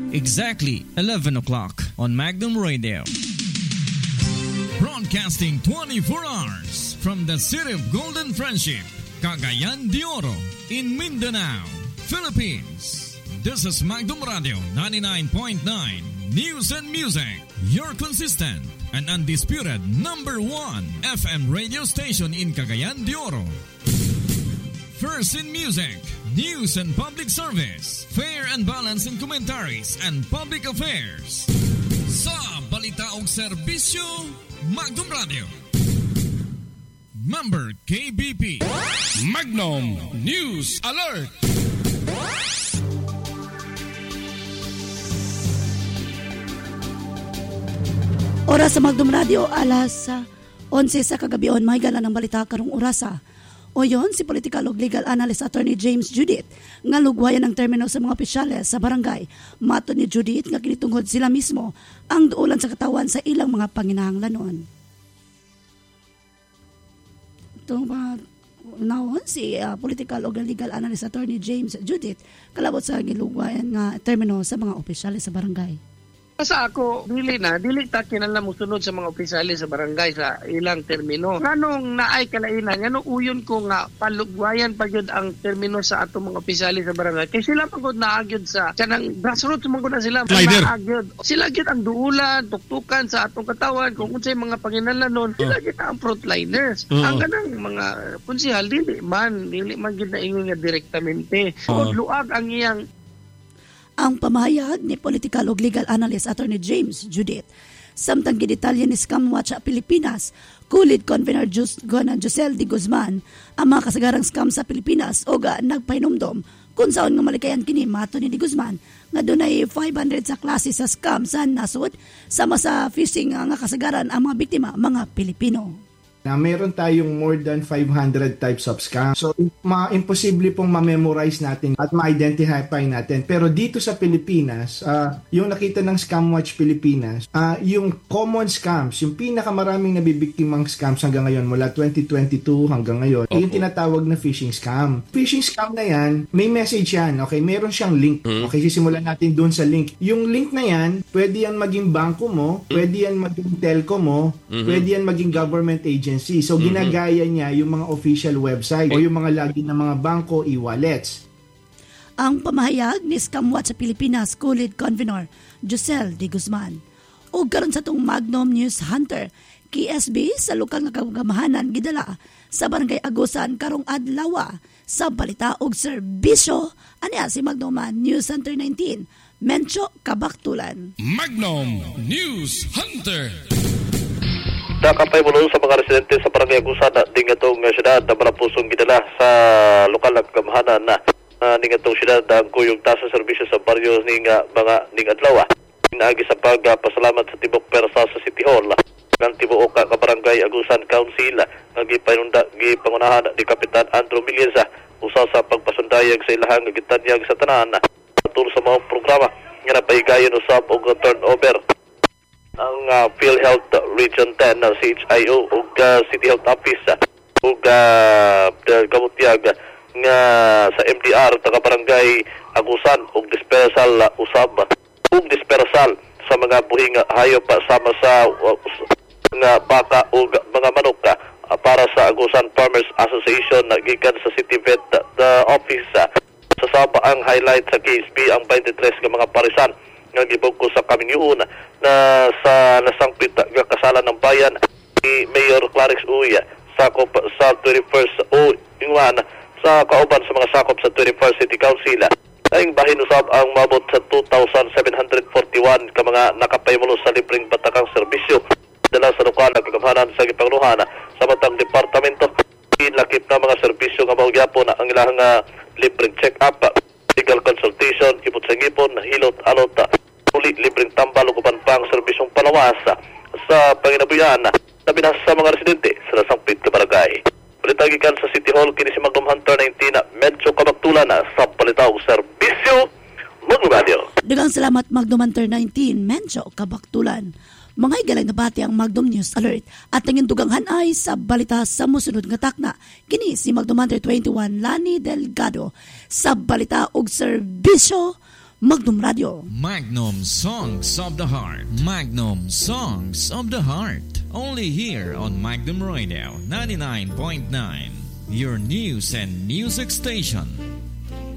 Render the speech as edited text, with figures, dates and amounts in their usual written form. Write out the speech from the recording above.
Exactly 11 o'clock on Magnum Radio. Broadcasting 24 hours from the city of Golden Friendship, Cagayan de Oro, in Mindanao, Philippines. This is Magnum Radio 99.9 News and Music, your consistent and undisputed number 1 FM radio station in Cagayan de Oro. First in music, news and public service, fair and balanced in commentaries and public affairs. Sa balita o serbisyo, Magnum Radio. Member KBP. Magnum News Alert. Oras sa Magnum Radio, alas 11 sa kagabion, may gala ng balita karong orasa. O yon, si political ug legal analyst Attorney James Judith nga lugwayan ang termino sa mga opisyales sa barangay. Mato ni Judith nga kinitungod sila mismo ang duulan sa katawan sa ilang mga panginahanglanon. Ito ba naon si political ug legal analyst Attorney James Judith kalabot sa gilugwayan nga termino sa mga opisyales sa barangay. Sa ako, dili ta kinala mo sunod sa mga opisyales sa barangay sa ilang termino. Nganong naay kalainan, ngano uyon ko nga palugwayan pa gyud ang termino sa atong mga opisyales sa barangay. Kay sila pagod naagyod sa kanang grassroots mangod na sila. Naagyod. Sila gyud ang duulan, tuktukan sa atong katawan kung unsay mga panginahanglanon, sila gyud ang frontliners. Ang kanang mga konsehal dili man gyud na ingon nga direktamente. O luag ang iyang ang pamahayag ni political ug legal analyst Attorney James Judith. Samtang gidetalye ni Scam Watch sa Pilipinas, kulid convener Josel de Guzman ang mga kasagarang scam sa Pilipinas o nagpahinumdom kung saan nga malikayan kini mato ni de Guzman nga dunay 500 sa klase sa scam sa nasod sama sa phishing nga kasagaran ang mga biktima mga Pilipino. Na meron tayong more than 500 types of scam. So, imposible pong ma-memorize natin at ma-identify natin. Pero dito sa Pilipinas, yung nakita ng Scam Watch Pilipinas, yung common scams, yung pinakamaraming nabibiktimang scams hanggang ngayon, mula 2022 hanggang ngayon, yung tinatawag na phishing scam. Phishing scam na yan, may message yan, okay? Meron siyang link. Okay, sisimulan natin doon sa link. Yung link na yan, pwede yan maging bangko mo, pwede yan maging telco mo, pwede yan maging government agency. So, ginagaya niya yung mga official website o yung mga login ng mga bangko, e-wallets. Ang pamahayag ni Scam Watch sa Pilipinas, kulid convener Josel de Guzman. O karon sa itong Magnum News Hunter, KSB sa lokal nga kagamahanan gidala sa Barangay Agusan karong adlaw sa balita og serbisyo. Anya si Magnum News Hunter 19, Mencho Kabaktulan. Magnum News Hunter. Nakapay mo sa mga residente sa Barangay Agusan na dingatong syudad na marapusong gidala sa lokal na kagamahanan na dingatong syudad ang kuyong tasa serbisyo sa baryo ning mga adlaw. Inaagi sa pagpasalamat sa tibok persa sa City Hall ng tibuok ka Barangay Agusan Council gipangunahan ni Kapitan Andrew Miliesa usa sa pagpasundayag sa ilahang gitanyag sa tanan atul sa mga programa nga napahigayon usab og turnover ang PhilHealth Region 10 na CHIO ug City Health Office ug kamutyag nga sa MDR taga Barangay Agusan ug dispersal usab ug dispersal sa mga buhing hayop sama sa nga baka ug mga manok para sa Agusan Farmers Association na gikan sa City Vet Office sa saba ang highlight sa KSB ang 23 nga mga parisan nga gibugko sa Kaminyuon na sa nasangpit nga kasalan ng bayan ni Mayor Clarix Uy sakop sa 21st ingwan sa kauban sa mga sakop sa 21st City Council ay bahin usab ang mabot sa 2,741 ka mga nakapaymulo sa libreng batakang serbisyo dala sa lokal na kagamahanan sa gipangluhan sa matang departamento inlakip na mga serbisyo nga maugyapon ang ilang libreng check-up, legal consultation, ipot sa ngipon, hilot, alot, uli, libreng tambal o kupan pang serbisyong palawas sa panginabuyan na binasa sa mga residente sa nasangpit ka barangay. Balitagikan sa City Hall, kini si Magnum Hunter 19 medyo kabaktulan sa palitaw serbisyo Magnum Radio. Daghang salamat Magnum Hunter 19 medyo kabaktulan. Mga igalang nabati ang Magnum News Alert at ang induganghan ay sa balita sa musunod nga takna. Kini si Magnum Hunter 21 Lani Delgado sa balita og serbisyo Magnum Radio. Magnum Songs of the Heart. Magnum Songs of the Heart. Only here on Magnum Radio 99.9. Your news and music station.